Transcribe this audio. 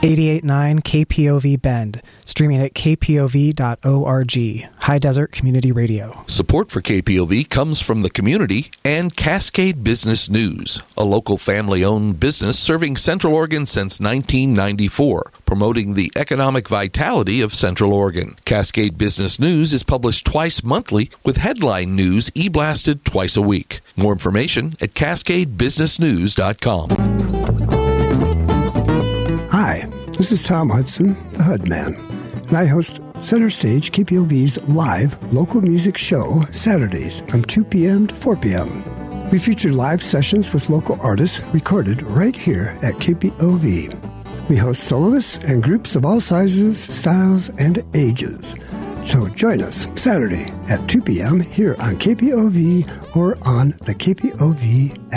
88.9 KPOV Bend, streaming at kpov.org, High Desert Community Radio. Support for KPOV comes from the community and Cascade Business News, a local family-owned business serving Central Oregon since 1994, promoting the economic vitality of Central Oregon. Cascade Business News is published twice monthly with headline news e-blasted twice a week. More information at cascadebusinessnews.com. Hi, this is Tom Hudson, the Hud Man, and I host Center Stage KPOV's live local music show Saturdays from 2 p.m. to 4 p.m. We feature live sessions with local artists recorded right here at KPOV. We host soloists and groups of all sizes, styles, and ages. So join us Saturday at 2 p.m. here on KPOV or on the KPOV app.